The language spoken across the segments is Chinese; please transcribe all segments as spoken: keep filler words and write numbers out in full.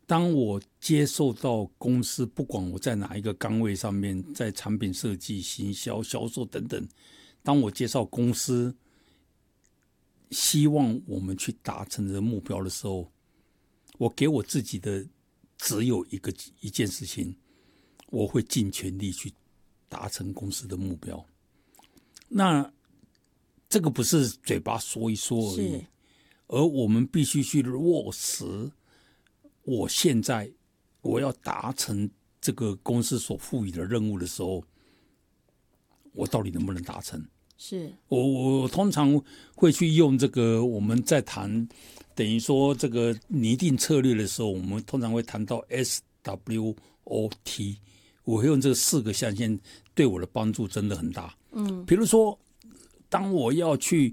当我接受到公司，不管我在哪一个岗位上面，在产品设计、行销、销售等等，当我介绍公司希望我们去达成的目标的时候，我给我自己的只有一个一件事情，我会尽全力去达成公司的目标。那这个不是嘴巴说一说而已，而我们必须去落实。我现在我要达成这个公司所赋予的任务的时候，我到底能不能达成？ 是我我通常会去用这个，我们在谈等于说这个拟定策略的时候，我们通常会谈到 S W O T， 我会用这四个象限，对我的帮助真的很大。嗯，比如说，当我要去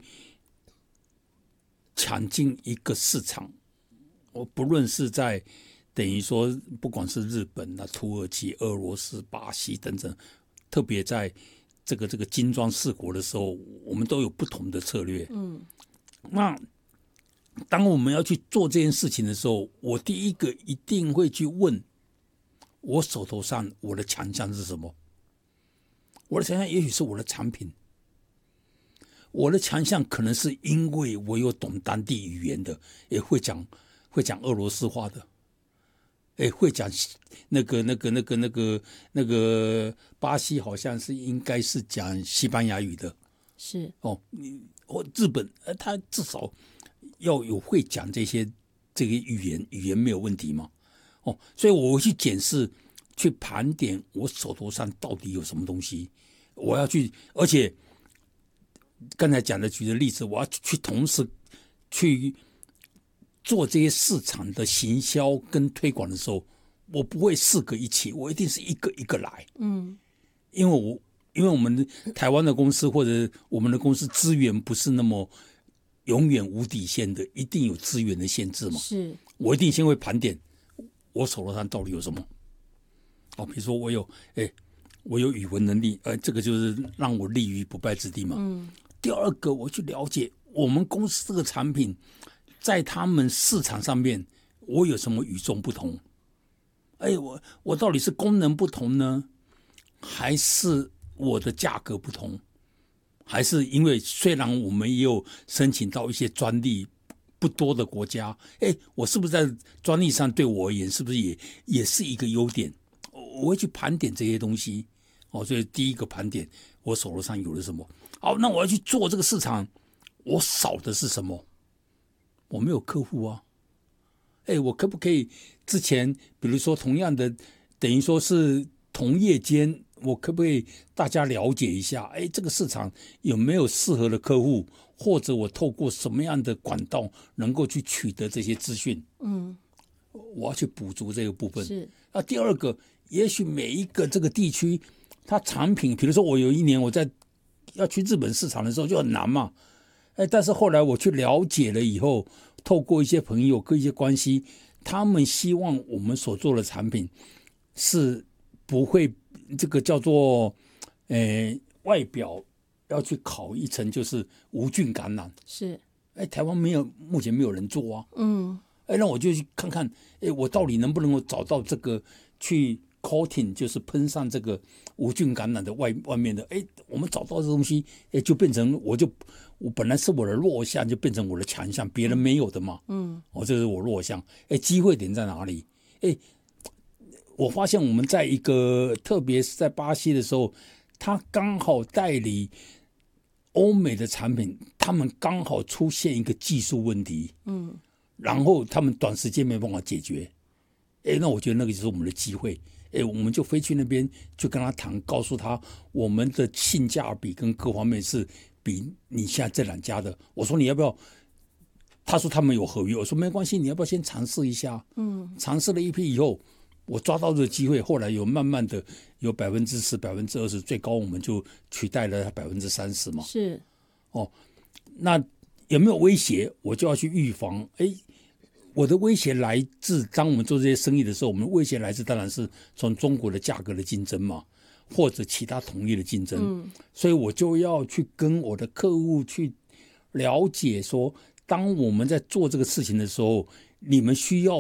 抢进一个市场，我不论是在等于说，不管是日本啊、土耳其、俄罗斯、巴西等等，特别在这个这个金砖四国的时候，我们都有不同的策略。嗯，那当我们要去做这件事情的时候，我第一个一定会去问，我手头上我的强项是什么？我的强项也许是我的产品，我的强项可能是因为我有懂当地语言的，也会讲会讲俄罗斯话的。哎，会讲那个、那个、那个、那个、那个巴西好像是应该是讲西班牙语的， 是哦，或日本，呃，他至少要有会讲这些这个语言，语言没有问题嘛，哦，所以我会去检视、去盘点我手头上到底有什么东西，我要去，而且刚才讲的举的例子，我要去同时去。做这些市场的行销跟推广的时候，我不会四个一起，我一定是一个一个来。嗯，因为我因为我们台湾的公司或者我们的公司资源不是那么永远无底线的，一定有资源的限制嘛。 是， 我一定先会盘点我手头上到底有什么。哦，比如说我有哎，我有语文能力，呃，这个就是让我立于不败之地嘛。嗯。第二个，我去了解我们公司这个产品。在他们市场上面，我有什么与众不同？哎，我我到底是功能不同呢，还是我的价格不同？还是因为虽然我们也有申请到一些专利不多的国家，哎，我是不是在专利上对我而言，是不是也也是一个优点？我会去盘点这些东西。哦，所以第一个盘点我手头上有了什么。好，那我要去做这个市场，我少的是什么？我没有客户啊，哎，我可不可以之前，比如说同样的，等于说是同业间，我可不可以大家了解一下？哎，这个市场有没有适合的客户，或者我透过什么样的管道能够去取得这些资讯？嗯，我要去补足这个部分。 是。 那第二个，也许每一个这个地区，它产品，比如说我有一年我在要去日本市场的时候就很难嘛。哎，但是后来我去了解了以后，透过一些朋友跟一些关系，他们希望我们所做的产品是不会这个叫做，呃，外表要去烤一层就是无菌感染。 是， 哎，台湾没有，目前没有人做啊。嗯，哎，那我就去看看，哎，我到底能不能够找到这个去 coating， 就是喷上这个无菌感染的外外面的，哎，我们找到这东西，哎，就变成我就。我本来是我的弱项，就变成我的强项，别人没有的嘛。嗯，哦，这是我弱项。哎，机会点在哪里？哎，我发现我们在一个，特别是在巴西的时候，他刚好代理欧美的产品，他们刚好出现一个技术问题。嗯，然后他们短时间没办法解决。哎，那我觉得那个就是我们的机会。哎，我们就飞去那边，就跟他谈，告诉他我们的性价比跟各方面是。比你现在这两家的，我说你要不要？他说他们有合约，我说没关系，你要不要先尝试一下？嗯，尝试了一批以后，我抓到这个机会，后来有慢慢的有百分之十、百分之二十，最高我们就取代了百分之三十嘛。 是， 哦，那有没有威胁？我就要去预防。哎，我的威胁来自当我们做这些生意的时候，我们威胁来自当然是从中国的价格的竞争嘛。或者其他同业的竞争、嗯，所以我就要去跟我的客户去了解说，当我们在做这个事情的时候，你们需要